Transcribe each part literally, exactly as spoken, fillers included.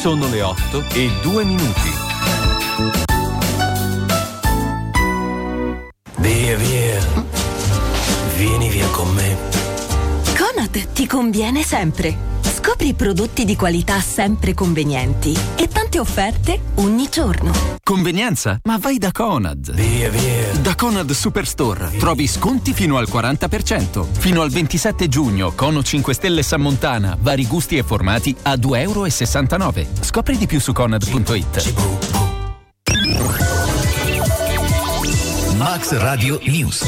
Sono le otto e due minuti. Via, via. Vieni via con me. Conad ti conviene sempre. Scopri prodotti di qualità sempre convenienti e tante offerte ogni giorno. Convenienza? Ma vai da Conad. Via, via. Da Conad Superstore trovi sconti fino al quaranta per cento. Fino al ventisette giugno, Cono cinque Stelle San Montana, vari gusti e formati a due e sessantanove euro. Scopri di più su conad punto it. Max Radio News.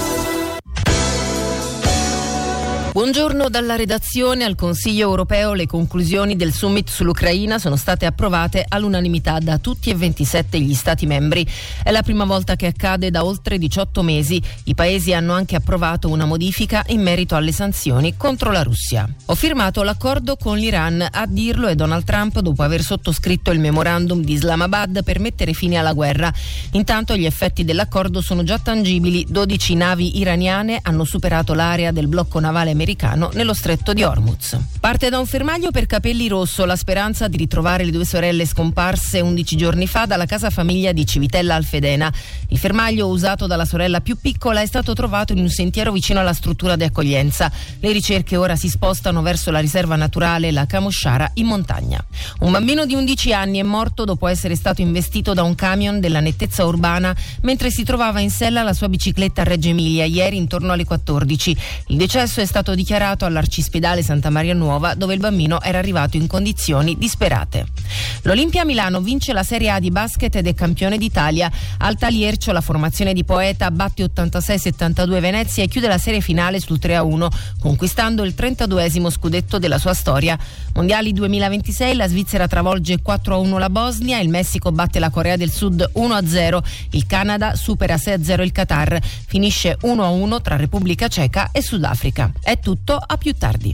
Buongiorno dalla redazione. Al Consiglio europeo le conclusioni del summit sull'Ucraina sono state approvate all'unanimità da tutti e ventisette gli Stati membri. È la prima volta che accade da oltre diciotto mesi. I paesi hanno anche approvato una modifica in merito alle sanzioni contro la Russia. Ho firmato l'accordo con l'Iran, a dirlo è Donald Trump dopo aver sottoscritto il memorandum di Islamabad per mettere fine alla guerra. Intanto gli effetti dell'accordo sono già tangibili. dodici navi iraniane hanno superato l'area del blocco navale americano nello stretto di Hormuz. Parte da un fermaglio per Capelli Rosso la speranza di ritrovare le due sorelle scomparse undici giorni fa dalla casa famiglia di Civitella Alfedena. Il fermaglio usato dalla sorella più piccola è stato trovato in un sentiero vicino alla struttura di accoglienza. Le ricerche ora si spostano verso la riserva naturale La Camosciara in montagna. Un bambino di undici anni è morto dopo essere stato investito da un camion della nettezza urbana mentre si trovava in sella alla sua bicicletta a Reggio Emilia ieri intorno alle quattordici. Il decesso è stato dichiarato all'Arcispedale Santa Maria Nuova, dove il bambino era arrivato in condizioni disperate. L'Olimpia Milano vince la Serie A di basket ed è campione d'Italia. Alta Liercio, la formazione di Poeta, batte ottantasei settantadue Venezia e chiude la serie finale sul tre a uno, conquistando il trentaduesimo scudetto della sua storia. Mondiali duemilaventisei, la Svizzera travolge quattro a uno la Bosnia, il Messico batte la Corea del Sud uno a zero, il Canada supera sei a zero il Qatar, finisce uno a uno tra Repubblica Ceca e Sudafrica. È tutto, a più tardi.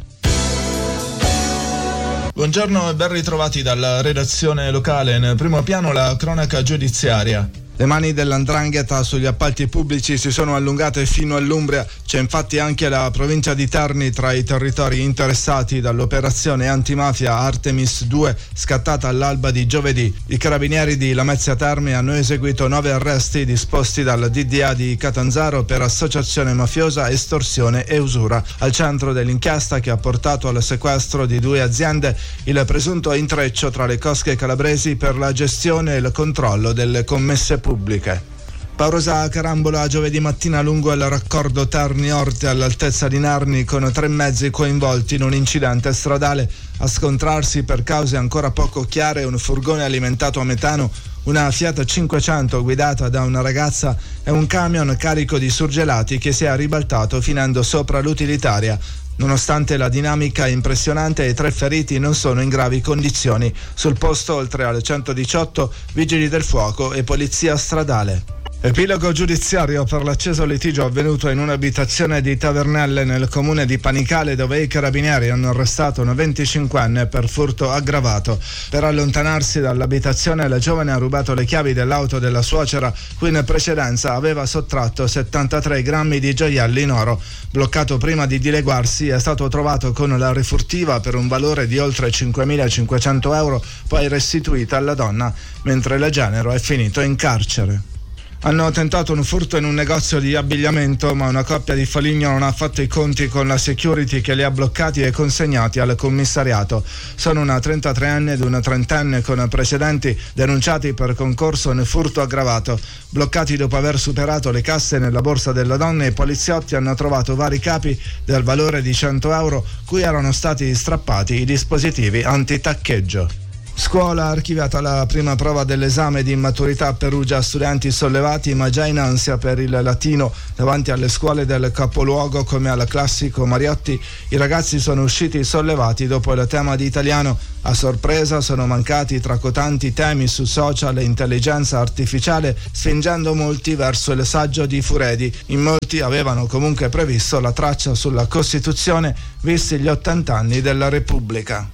Buongiorno e ben ritrovati dalla redazione locale. Nel primo piano la cronaca giudiziaria. Le mani dell'Ndrangheta sugli appalti pubblici si sono allungate fino all'Umbria. C'è infatti anche la provincia di Terni tra i territori interessati dall'operazione antimafia Artemis due scattata all'alba di giovedì. I carabinieri di Lamezia Terme hanno eseguito nove arresti disposti dal D D A di Catanzaro per associazione mafiosa, estorsione e usura. Al centro dell'inchiesta che ha portato al sequestro di due aziende il presunto intreccio tra le cosche calabresi per la gestione e il controllo delle commesse pubbliche. Paurosa carambola giovedì mattina lungo il raccordo Terni-Orte all'altezza di Narni con tre mezzi coinvolti in un incidente stradale. A scontrarsi per cause ancora poco chiare un furgone alimentato a metano, una Fiat cinquecento guidata da una ragazza e un camion carico di surgelati che si è ribaltato finendo sopra l'utilitaria. Nonostante la dinamica impressionante, i tre feriti non sono in gravi condizioni. Sul posto, oltre al centodiciotto, vigili del fuoco e polizia stradale. Epilogo giudiziario per l'acceso litigio avvenuto in un'abitazione di Tavernelle nel comune di Panicale, dove i carabinieri hanno arrestato un venticinquenne per furto aggravato. Per allontanarsi dall'abitazione la giovane ha rubato le chiavi dell'auto della suocera, cui in precedenza aveva sottratto settantatré grammi di gioielli in oro. Bloccato prima di dileguarsi, è stato trovato con la rifurtiva per un valore di oltre cinquemilacinquecento euro, poi restituita alla donna, mentre il genero è finito in carcere. Hanno tentato un furto in un negozio di abbigliamento, ma una coppia di Foligno non ha fatto i conti con la security che li ha bloccati e consegnati al commissariato. Sono una trentatreenne ed una trentenne con precedenti denunciati per concorso in furto aggravato. Bloccati dopo aver superato le casse nella borsa della donna, i poliziotti hanno trovato vari capi del valore di cento euro, cui erano stati strappati i dispositivi antitaccheggio. Scuola archiviata la prima prova dell'esame di maturità a Perugia, studenti sollevati ma già in ansia per il latino davanti alle scuole del capoluogo come al classico Mariotti. I ragazzi sono usciti sollevati dopo il tema di italiano. A sorpresa sono mancati tracotanti temi su social e intelligenza artificiale, spingendo molti verso il saggio di Furedi. In molti avevano comunque previsto la traccia sulla Costituzione, visti gli ottanta anni della Repubblica.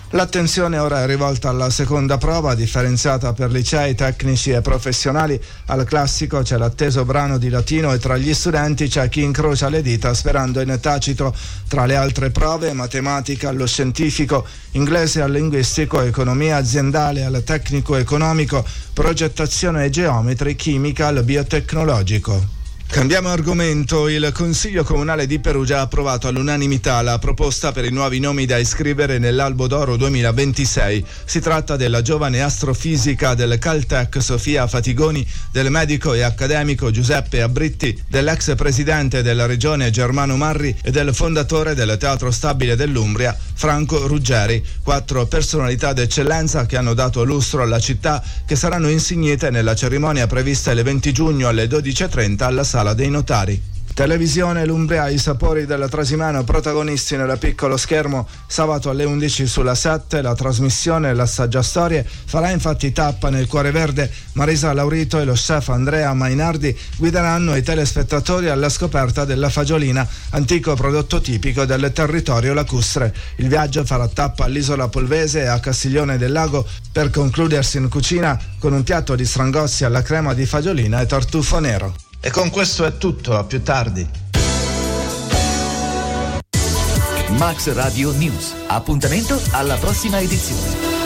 L'attenzione ora è rivolta alla seconda prova, differenziata per licei, tecnici e professionali. Al classico c'è l'atteso brano di latino e tra gli studenti c'è chi incrocia le dita sperando in tacito. Tra le altre prove, matematica allo scientifico, inglese al linguistico, economia aziendale al tecnico economico, progettazione e geometri, chimica al biotecnologico. Cambiamo argomento. Il Consiglio Comunale di Perugia ha approvato all'unanimità la proposta per i nuovi nomi da iscrivere nell'Albo d'Oro duemilaventisei. Si tratta della giovane astrofisica del Caltech Sofia Fatigoni, del medico e accademico Giuseppe Abritti, dell'ex presidente della regione Germano Marri e del fondatore del Teatro Stabile dell'Umbria Franco Ruggeri. Quattro personalità d'eccellenza che hanno dato lustro alla città, che saranno insignite nella cerimonia prevista il venti giugno alle dodici e trenta alla Sala dei Notari. Televisione L'Umbria, i sapori del Trasimeno, protagonisti nel piccolo schermo. Sabato alle undici sulla sette la trasmissione L'Assaggia Storie farà infatti tappa nel Cuore Verde. Marisa Laurito e lo chef Andrea Mainardi guideranno i telespettatori alla scoperta della fagiolina, antico prodotto tipico del territorio lacustre. Il viaggio farà tappa all'isola Polvese e a Castiglione del Lago per concludersi in cucina con un piatto di strangossi alla crema di fagiolina e tartufo nero. E con questo è tutto, a più tardi. Max Radio News. Appuntamento alla prossima edizione.